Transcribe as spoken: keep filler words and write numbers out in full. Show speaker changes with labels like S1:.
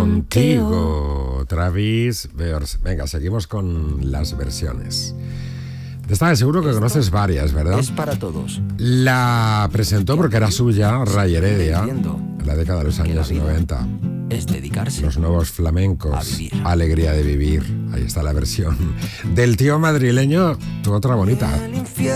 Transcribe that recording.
S1: contigo. Travis Beors. Venga, seguimos con las versiones. De esta seguro que conoces varias, ¿verdad?
S2: Es para todos.
S1: La presentó porque era suya Ray Heredia en la década de los años noventa.
S2: Es dedicarse.
S1: Los nuevos flamencos.
S2: A vivir.
S1: Alegría de vivir. Ahí está la versión. Del tío madrileño, tu otra bonita.